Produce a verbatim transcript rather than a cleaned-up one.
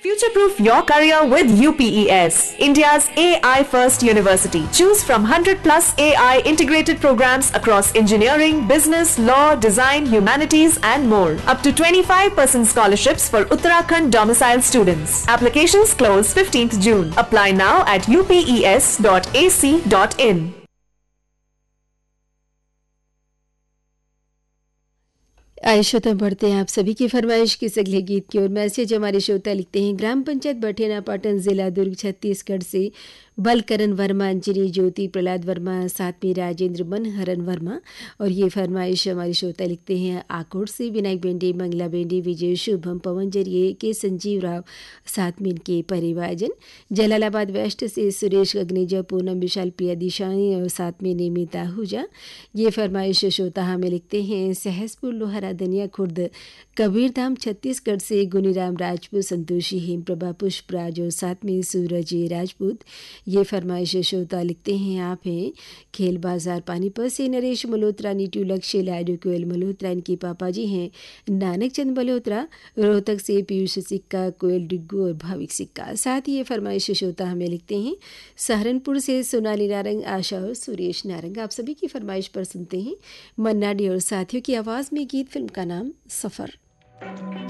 Future-proof your career with U P E S, India's A I first university. Choose from one hundred plus A I integrated programs across engineering, business, law, design, humanities and more. Up to twenty-five percent scholarships for Uttarakhand domiciled students. Applications close fifteenth June. Apply now at u p e s dot a c dot in. आइए श्रोता, बढ़ते हैं आप सभी की फरमाइश किस अगले गीत की ओर। मैसेज हमारे श्रोता लिखते हैं, ग्राम पंचायत बठेना पाटन, जिला दुर्ग, छत्तीसगढ़ से बलकरण वर्मा, अंजनी ज्योति, प्रहलाद वर्मा, साथ में राजेंद्र मनहरन वर्मा। और ये फरमाइश हमारे श्रोता लिखते हैं आकोट से विनायक बेंडे, मंगला बेंडे, विजय शुभम, पवन जरिए के संजीव राव, साथ में इनके परिवारजन। जलालाबाद वेस्ट से सुरेश अग्नेजा, पूनम विशाल, प्रिया दिशानी और साथ में नियमित आहूजा। ये फरमाइश श्रोता हमें लिखते हैं सहसपुर, लोहारा, धनिया खुर्द, कबीरधाम, छत्तीसगढ़ से गुनीराम राजपूत, संतोषी, हेमप्रभा, पुष्पराज और साथ में सूरज राजपूत। ये फरमाइश श्रोता लिखते हैं आप हैं खेल बाजार पानीपत से नरेश मल्होत्रा, नीटू लक्ष्य, लाडू कोयल मल्होत्रा, इनके पापा जी हैं नानक चंद मल्होत्रा। रोहतक से पीयूष सिक्का, कोयल डिग्गू और भाविक सिक्का। साथ ही ये फरमाइश श्रोता हमें लिखते हैं सहारनपुर से सोनाली नारंग, आशा और सुरेश नारंग। आप सभी की फरमाइश पर सुनते हैं मन्ना डे और साथियों की आवाज़ में गीत। फिल्म का नाम सफ़र।